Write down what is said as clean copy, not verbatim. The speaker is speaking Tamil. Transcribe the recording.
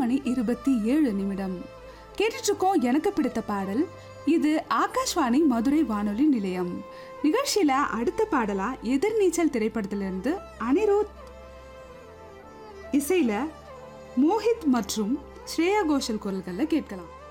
8:27 கேட்டுட்டு இருக்கோம் எனக்கு பிடித்த பாடல். இது ஆகாஷ்வாணி மதுரை வானொலி நிலையம். நிகழ்ச்சியில அடுத்த பாடலா எதிர்நீச்சல் திரைப்படத்திலிருந்து அனிருத் இசையில மோஹித் மற்றும் ஸ்ரேயா கோஷல் குரல்கள்ல கேட்கலாம்.